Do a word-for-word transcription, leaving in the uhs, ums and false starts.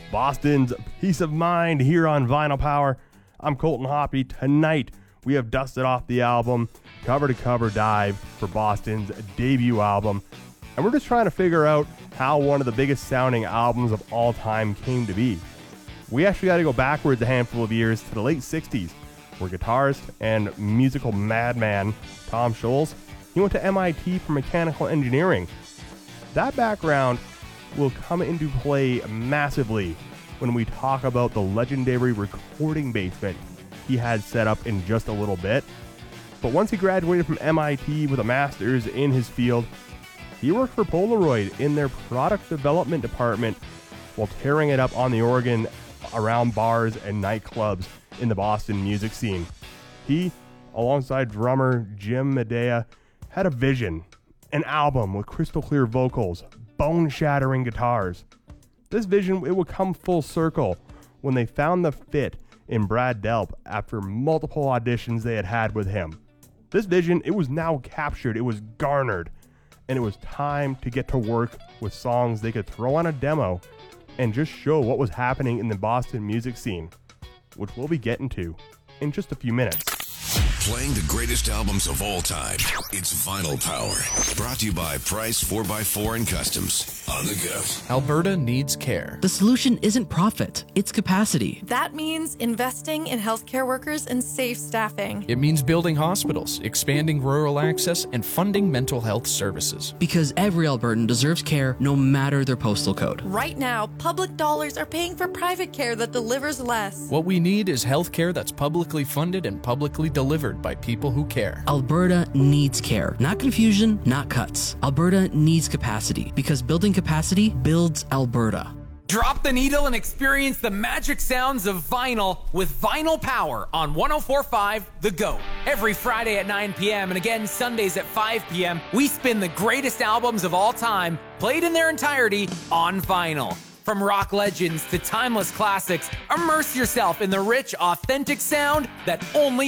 Boston's Peace of Mind here on Vinyl Power. I'm Colton Hoppy. Tonight, we have dusted off the album, cover to cover dive for Boston's debut album. And we're just trying to figure out how one of the biggest sounding albums of all time came to be. We actually got to go backwards a handful of years to the late sixties, where guitarist and musical madman Tom Scholz, he went to M I T for mechanical engineering. That background will come into play massively when we talk about the legendary recording basement he had set up in just a little bit. But once he graduated from M I T with a master's in his field, he worked for Polaroid in their product development department while tearing it up on the organ around bars and nightclubs in the Boston music scene. He, alongside drummer Jim Medea, had a vision, an album with crystal clear vocals, bone-shattering guitars. This vision, it would come full circle when they found the fit in Brad Delp after multiple auditions they had had with him. This vision, it was now captured, it was garnered, and it was time to get to work with songs they could throw on a demo and just show what was happening in the Boston music scene, which we'll be getting to in just a few minutes. Playing the greatest albums of all time. It's Vinyl Power. Brought to you by Price four by four and Customs. On the go. Alberta needs care. The solution isn't profit, it's capacity. That means investing in healthcare workers and safe staffing. It means building hospitals, expanding rural access, and funding mental health services. Because every Albertan deserves care no matter their postal code. Right now, public dollars are paying for private care that delivers less. What we need is healthcare that's publicly funded and publicly delivered by people who care. Alberta needs care. Not confusion, not cuts. Alberta needs capacity, because building capacity builds Alberta. Drop the needle and experience the magic sounds of vinyl with Vinyl Power on one oh four point five The Go. Every Friday at nine p.m. and again Sundays at five p.m. we spin the greatest albums of all time, played in their entirety on vinyl. From rock legends to timeless classics, immerse yourself in the rich, authentic sound that only